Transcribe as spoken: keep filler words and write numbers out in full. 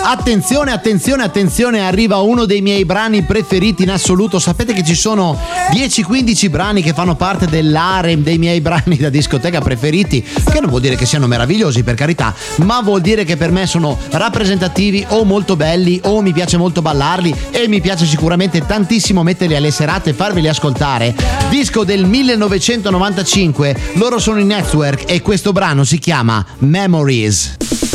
Attenzione, attenzione, attenzione, arriva uno dei miei brani preferiti in assoluto. Sapete che ci sono dieci quindici brani che fanno parte dell'harem dei miei brani da discoteca preferiti, che non vuol dire che siano meravigliosi, per carità, ma vuol dire che per me sono rappresentativi o molto belli o mi piace molto ballarli e mi piace sicuramente tantissimo metterli alle serate e farveli ascoltare. Disco del millenovecentonovantacinque, loro sono i Network e questo brano si chiama Memories.